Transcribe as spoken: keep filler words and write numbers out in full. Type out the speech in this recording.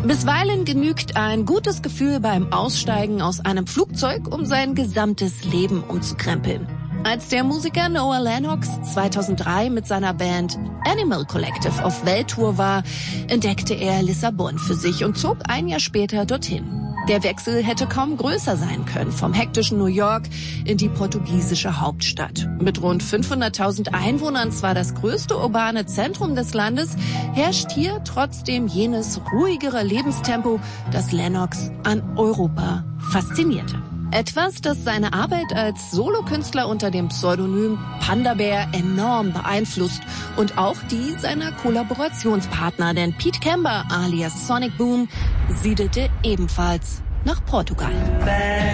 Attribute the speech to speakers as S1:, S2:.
S1: Bisweilen genügt ein gutes Gefühl beim Aussteigen aus einem Flugzeug, um sein gesamtes Leben umzukrempeln. Als der Musiker Noah Lennox zweitausenddrei mit seiner Band Animal Collective auf Welttour war, entdeckte er Lissabon für sich und zog ein Jahr später dorthin. Der Wechsel hätte kaum größer sein können, vom hektischen New York in die portugiesische Hauptstadt. Mit rund fünfhunderttausend Einwohnern zwar das größte urbane Zentrum des Landes, herrscht hier trotzdem jenes ruhigere Lebenstempo, das Lennox an Europa faszinierte. Etwas, das seine Arbeit als Solokünstler unter dem Pseudonym Panda Bear enorm beeinflusst und auch die seiner Kollaborationspartner, denn Pete Kember alias Sonic Boom siedelte ebenfalls nach Portugal.